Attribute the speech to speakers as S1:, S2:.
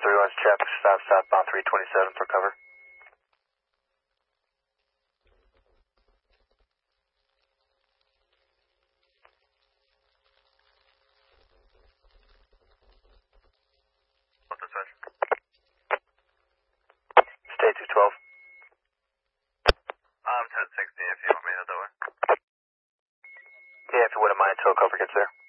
S1: 31's traffic stop southbound 327 for cover.
S2: What's the switch?
S1: Stay 212.
S2: I'm 1060 if you want me to head that way.
S1: Yeah, if you wouldn't mind until cover gets there.